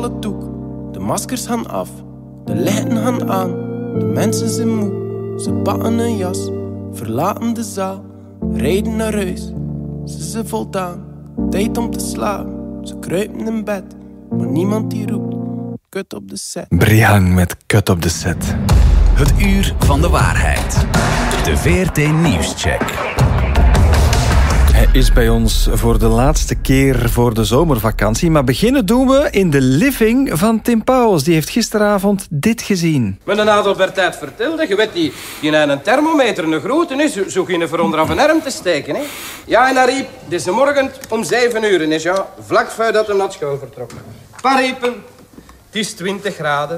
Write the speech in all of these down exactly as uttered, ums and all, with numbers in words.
vallen doek. De maskers gaan af, de lichten gaan aan. De mensen zijn moe, ze pakken een jas. Verlaten de zaal, rijden naar huis. Ze zijn voldaan, tijd om te slapen. Ze kruipen in bed, maar niemand die roept. Kut op de set. Brihang met Kut op de set. Het uur van de waarheid. De V R T Nieuwscheck. Hij is bij ons voor de laatste keer voor de zomervakantie. Maar beginnen doen we in de living van Tim Pauwels. Die heeft gisteravond dit gezien. Met een Adelbert vertelde, je weet, die, die heeft een thermometer, een grote is, zo geen voor onder af een arm te steken. Hè. Ja, en hij riep, deze morgen om zeven uur is, ja, vlak voordat hij naar school vertrok. Pa riepen, het is twintig graden.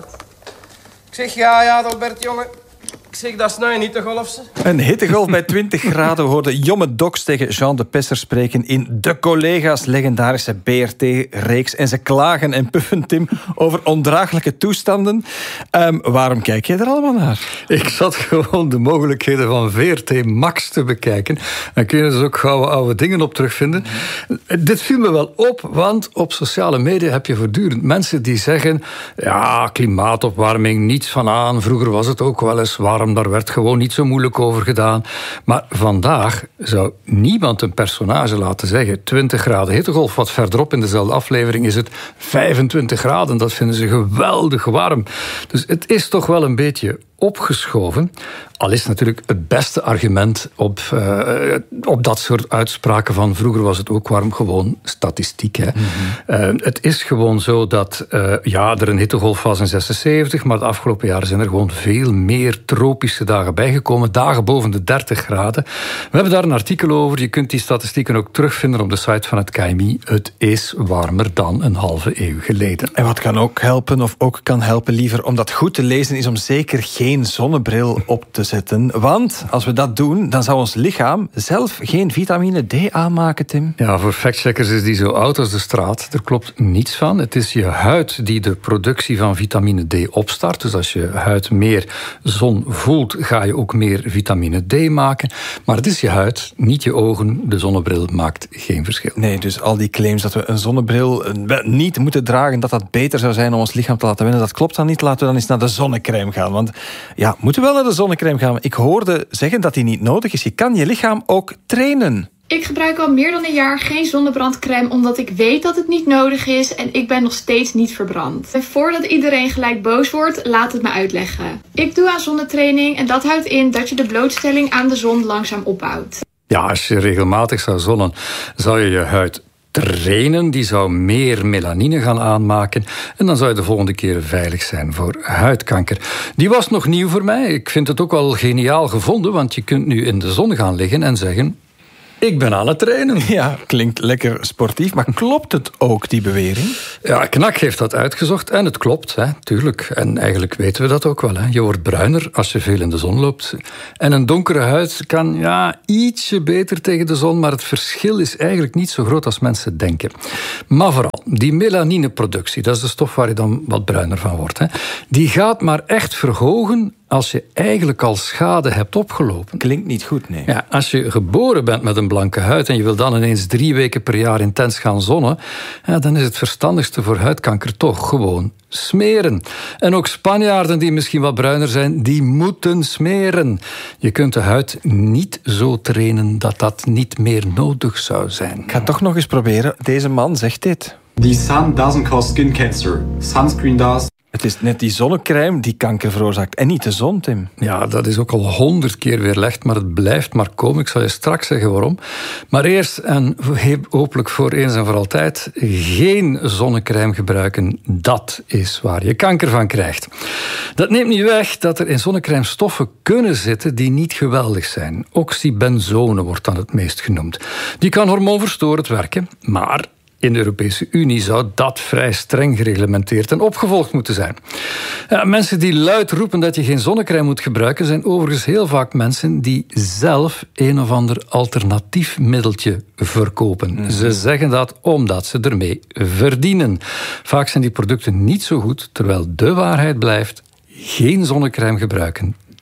Ik zeg, ja, ja, Adelbert, jongen. Ik zeg, dat is nou niet de golfse. Een hittegolf bij twintig graden hoorde Jomme Doks tegen Jean de Pesser spreken in De Collega's, legendarische B R T-reeks. En ze klagen en puffen, Tim, over ondraaglijke toestanden. Um, waarom kijk je er allemaal naar? Ik zat gewoon de mogelijkheden van V R T Max te bekijken. Dan kun je dus ook gauw oude dingen op terugvinden. Mm-hmm. Dit viel me wel op, want op sociale media heb je voortdurend mensen die zeggen, ja, klimaatopwarming, niets van aan. Vroeger was het ook wel eens warm. Daar werd gewoon niet zo moeilijk over gedaan. Maar vandaag zou niemand een personage laten zeggen twintig graden hittegolf. Wat verderop in dezelfde aflevering is het vijfentwintig graden. Dat vinden ze geweldig warm. Dus het is toch wel een beetje opgeschoven. Al is natuurlijk het beste argument op, uh, op dat soort uitspraken van vroeger was het ook warm, gewoon statistiek. Hè. Mm-hmm. Uh, het is gewoon zo dat uh, ja, er een hittegolf was in zesenzeventig, maar de afgelopen jaren zijn er gewoon veel meer tropische dagen bijgekomen, dagen boven de dertig graden. We hebben daar een artikel over, je kunt die statistieken ook terugvinden op de site van het K M I. Het is warmer dan een halve eeuw geleden. En wat kan ook helpen, of ook kan helpen liever, om dat goed te lezen, is om zeker geen geen zonnebril op te zetten. Want als we dat doen, dan zou ons lichaam zelf geen vitamine D aanmaken, Tim. Ja, voor factcheckers is die zo oud als de straat. Er klopt niets van. Het is je huid die de productie van vitamine D opstart. Dus als je huid meer zon voelt, ga je ook meer vitamine D maken. Maar het is je huid, niet je ogen. De zonnebril maakt geen verschil. Nee, dus al die claims dat we een zonnebril niet moeten dragen, dat dat beter zou zijn om ons lichaam te laten winnen, dat klopt dan niet. Laten we dan eens naar de zonnecrème gaan. Want ja, moeten we wel naar de zonnecrème gaan. Ik hoorde zeggen dat die niet nodig is. Je kan je lichaam ook trainen. Ik gebruik al meer dan een jaar geen zonnebrandcrème omdat ik weet dat het niet nodig is en ik ben nog steeds niet verbrand. En voordat iedereen gelijk boos wordt, laat het me uitleggen. Ik doe aan zonnetraining en dat houdt in dat je de blootstelling aan de zon langzaam opbouwt. Ja, als je regelmatig zou zonnen, zou je je huid trainen, die zou meer melanine gaan aanmaken en dan zou je de volgende keer veilig zijn voor huidkanker. Die was nog nieuw voor mij. Ik vind het ook wel geniaal gevonden, want je kunt nu in de zon gaan liggen en zeggen, ik ben aan het trainen. Ja, klinkt lekker sportief, maar klopt het ook, die bewering? Ja, Knak heeft dat uitgezocht en het klopt, hè, tuurlijk. En eigenlijk weten we dat ook wel. Hè. Je wordt bruiner als je veel in de zon loopt. En een donkere huid kan ja, ietsje beter tegen de zon, maar het verschil is eigenlijk niet zo groot als mensen denken. Maar vooral, die melanineproductie, dat is de stof waar je dan wat bruiner van wordt, hè, die gaat maar echt verhogen als je eigenlijk al schade hebt opgelopen. Klinkt niet goed, nee. Ja, als je geboren bent met een blanke huid en je wil dan ineens drie weken per jaar intens gaan zonnen, ja, dan is het verstandigste voor huidkanker toch gewoon smeren. En ook Spanjaarden die misschien wat bruiner zijn, die moeten smeren. Je kunt de huid niet zo trainen dat dat niet meer nodig zou zijn. Ik ga het toch nog eens proberen. Deze man zegt dit. The sun doesn't cause skin cancer. Sunscreen does. Het is net die zonnecrème die kanker veroorzaakt en niet de zon, Tim. Ja, dat is ook al honderd keer weerlegd, maar het blijft maar komen. Ik zal je straks zeggen waarom. Maar eerst, en hopelijk voor eens en voor altijd, geen zonnecrème gebruiken. Dat is waar je kanker van krijgt. Dat neemt niet weg dat er in zonnecrème stoffen kunnen zitten die niet geweldig zijn. Oxybenzone wordt dan het meest genoemd. Die kan hormoonverstorend werken, maar in de Europese Unie zou dat vrij streng gereglementeerd en opgevolgd moeten zijn. Ja, mensen die luid roepen dat je geen zonnecrème moet gebruiken, zijn overigens heel vaak mensen die zelf een of ander alternatief middeltje verkopen. Mm. Ze zeggen dat omdat ze ermee verdienen. Vaak zijn die producten niet zo goed, terwijl de waarheid blijft, geen zonnecrème gebruiken.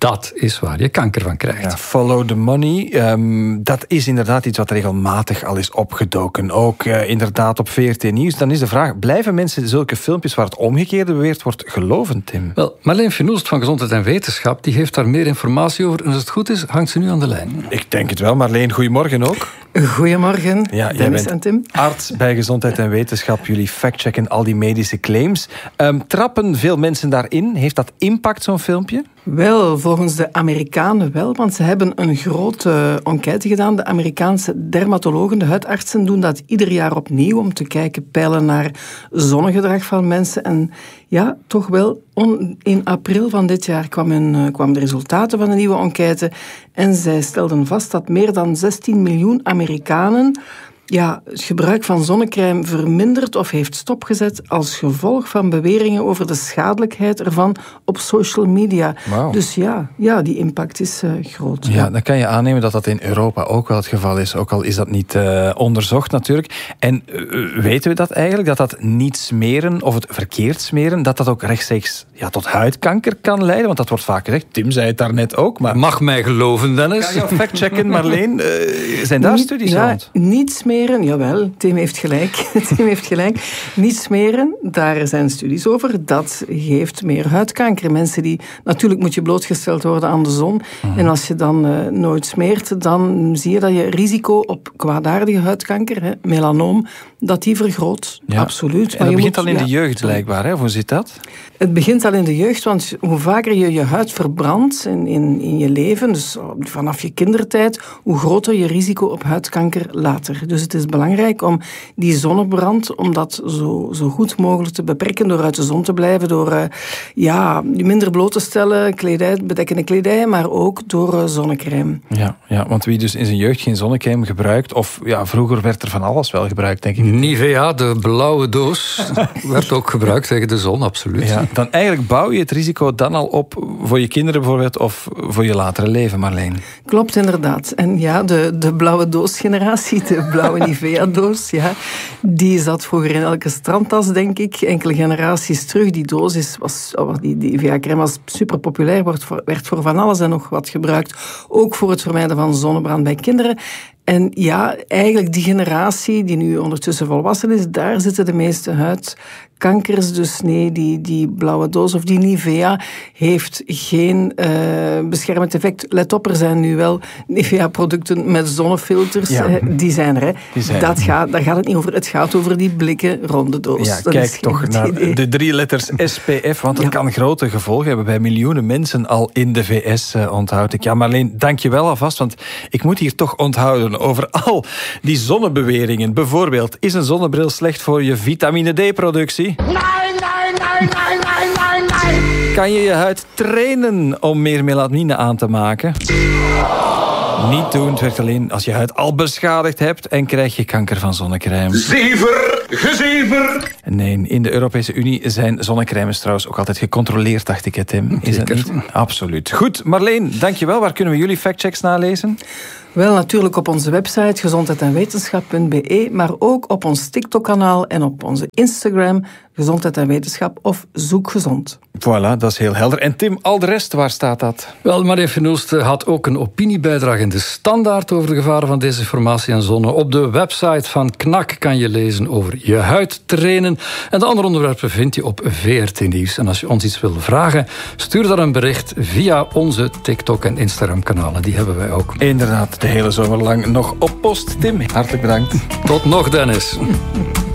dat is waar je kanker van krijgt. Ja, follow the money. Um, dat is inderdaad iets wat regelmatig al is opgedoken. Ook uh, inderdaad op V R T Nieuws. Dan is de vraag, blijven mensen zulke filmpjes waar het omgekeerde beweerd wordt geloven, Tim? Wel, Marleen Vernoest van Gezondheid en Wetenschap die heeft daar meer informatie over. En als het goed is, hangt ze nu aan de lijn. Ik denk het wel. Marleen, goedemorgen ook. Goedemorgen, ja, Dennis en Tim. Arts bij Gezondheid en Wetenschap. Jullie factchecken al die medische claims. Um, trappen veel mensen daarin? Heeft dat impact, zo'n filmpje? Wel, volgens de Amerikanen wel, want ze hebben een grote enquête gedaan. De Amerikaanse dermatologen, de huidartsen, doen dat ieder jaar opnieuw om te kijken, peilen naar zonnegedrag van mensen. En ja, toch wel, on, in april van dit jaar kwamen, kwamen de resultaten van een nieuwe enquête en zij stelden vast dat meer dan zestien miljoen Amerikanen ja, het gebruik van zonnecrème vermindert of heeft stopgezet als gevolg van beweringen over de schadelijkheid ervan op social media. Wow. Dus ja, ja, die impact is uh, groot. Ja, ja, dan kan je aannemen dat dat in Europa ook wel het geval is, ook al is dat niet uh, onderzocht natuurlijk. En uh, weten we dat eigenlijk, dat dat niet smeren of het verkeerd smeren, dat dat ook rechtstreeks ja, tot huidkanker kan leiden? Want dat wordt vaak gezegd, Tim zei het daarnet ook. Maar mag mij geloven, Dennis. Kan je factchecken, Marleen? Uh, zijn daar niet, studies ja, rond? Niet smeren. Jawel, Tim heeft gelijk. Tim heeft gelijk. Niet smeren, daar zijn studies over. Dat geeft meer huidkanker. Mensen die... Natuurlijk moet je blootgesteld worden aan de zon. Mm. En als je dan uh, nooit smeert, dan zie je dat je risico op kwaadaardige huidkanker, hè, melanoom, dat die vergroot. Ja. Absoluut. En dat maar begint moet, al in ja, de jeugd blijkbaar, hè? Hoe zit dat? Het begint al in de jeugd, want hoe vaker je je huid verbrandt in, in, in je leven, dus vanaf je kindertijd, hoe groter je risico op huidkanker later. Dus het is belangrijk om die zonnebrand, om dat zo, zo goed mogelijk te beperken door uit de zon te blijven, door uh, ja, je minder bloot te stellen, kledij, bedekkende kledij, maar ook door uh, zonnecrème. Ja, ja, want wie dus in zijn jeugd geen zonnecrème gebruikt, of ja, vroeger werd er van alles wel gebruikt, denk ik. Nivea, de blauwe doos, werd ook gebruikt tegen de zon, absoluut. Ja, dan eigenlijk bouw je het risico dan al op voor je kinderen bijvoorbeeld, of voor je latere leven, Marleen. Klopt, inderdaad. En ja, de, de blauwe doos-generatie, de blauwe Nivea-doos, ja, die zat vroeger in elke strandtas, denk ik. Enkele generaties terug. Die doos is, was, die, die Nivea-crème was super populair, werd voor, werd voor van alles en nog wat gebruikt. Ook voor het vermijden van zonnebrand bij kinderen. En ja, eigenlijk die generatie die nu ondertussen volwassen is, daar zitten de meeste huidkankers. Dus nee, die, die blauwe doos of die Nivea heeft geen uh, beschermend effect. Let op, er zijn nu wel Nivea-producten met zonnefilters. Ja. Uh, die zijn er, hè. Die zijn Dat gaat, daar gaat het niet over. Het gaat over die blikken ronde doos. Ja, dat kijk toch naar idee. de drie letters S P F, want dat ja. kan grote gevolgen hebben bij miljoenen mensen al in de V S, uh, onthoud ik. Ja, Marleen, dank je wel alvast, want ik moet hier toch onthouden over al die zonnebeweringen. Bijvoorbeeld, is een zonnebril slecht voor je vitamine D-productie? Nee, nee, nee, nee, nee, nee, nee. Kan je je huid trainen om meer melanine aan te maken? Niet doen, het werkt alleen als je huid al beschadigd hebt en krijg je kanker van zonnecrème. Zever, gezever! Nee, in de Europese Unie zijn zonnecrèmes trouwens ook altijd gecontroleerd, dacht ik, Tim. Is dat niet? Absoluut. Goed, Marleen, dankjewel. Waar kunnen we jullie factchecks nalezen? Wel, natuurlijk op onze website gezondheid en wetenschap punt b e, maar ook op ons TikTok-kanaal en op onze Instagram, Gezondheid en Wetenschap of Zoek Gezond. Voilà, dat is heel helder. En Tim, al de rest, waar staat dat? Wel, Marleen Vernoest had ook een opiniebijdrage in de Standaard over de gevaren van desinformatie en zonne. Op de website van K N A K kan je lezen over je huid trainen. En de andere onderwerpen vind je op V R T Nieuws. En als je ons iets wil vragen, stuur dan een bericht via onze TikTok- en Instagram-kanalen. Die hebben wij ook. Inderdaad, de hele zomer lang nog op post. Tim, hartelijk bedankt. Tot nog, Dennis.